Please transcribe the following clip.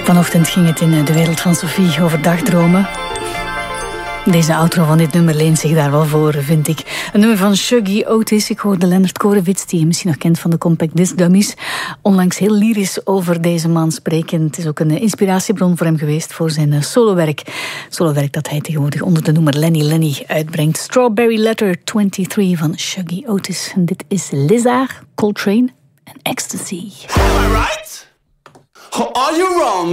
Vanochtend ging het in de wereld van Sophie over dagdromen. Deze outro van dit nummer leent zich daar wel voor, vind ik. Een nummer van Shuggy Otis. Ik hoorde Leonard Korewitz, die je misschien nog kent van de Compact Disc Dummies, onlangs heel lyrisch over deze man spreken. Het is ook een inspiratiebron voor hem geweest voor zijn solowerk. Solowerk dat hij tegenwoordig onder de noemer Lenny uitbrengt. Strawberry Letter 23 van Shuggy Otis. En dit is Lizard, Coltrane en Ecstasy. Am I right? Or are you wrong?